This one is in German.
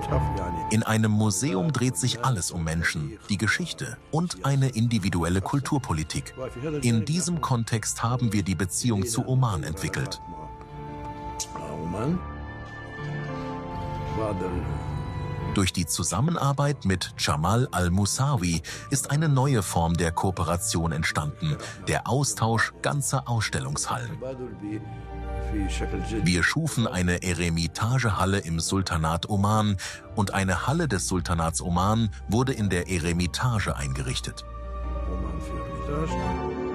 In einem Museum dreht sich alles um Menschen, die Geschichte und eine individuelle Kulturpolitik. In diesem Kontext haben wir die Beziehung zu Oman entwickelt. Durch die Zusammenarbeit mit Jamal Al-Musawi ist eine neue Form der Kooperation entstanden, der Austausch ganzer Ausstellungshallen. Wir schufen eine Eremitagehalle im Sultanat Oman und eine Halle des Sultanats Oman wurde in der Eremitage eingerichtet.